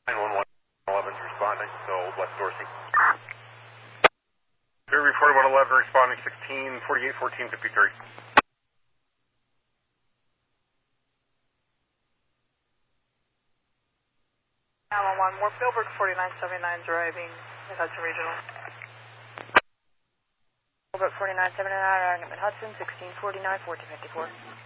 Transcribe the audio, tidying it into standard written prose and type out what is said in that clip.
911 responding, so West Dorsey. You're reporting 111 responding 16, 48, 14, 53. 911, Warp Gilbert 4979 driving in Hudson Regional. Gilbert 4979, Hudson 1649, 1454.